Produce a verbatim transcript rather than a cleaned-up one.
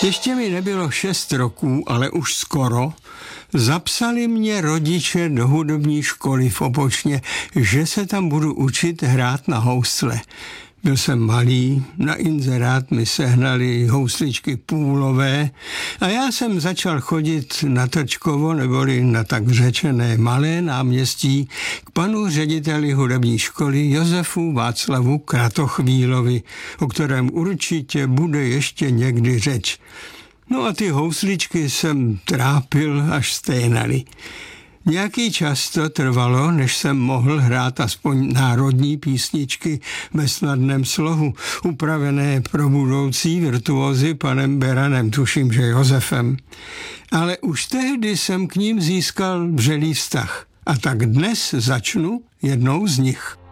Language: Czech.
Ještě mi nebylo šest roků, ale už skoro, zapsali mě rodiče do hudební školy v Opočně, že se tam budu učit hrát na housle. Byl jsem malý, na inzerát mi sehnali housličky půlové a já jsem začal chodit na Trčkovo, neboli na tak řečené malé náměstí, k panu řediteli hudební školy Josefu Václavu Kratochvílovi, o kterém určitě bude ještě někdy řeč. No a ty housličky jsem trápil, až sténaly. Nějaký čas to trvalo, než jsem mohl hrát aspoň národní písničky ve snadném slohu, upravené pro budoucí virtuózy panem Beranem, tuším, že Josefem. Ale už tehdy jsem k ním získal vřelý vztah. A tak dnes začnu jednou z nich.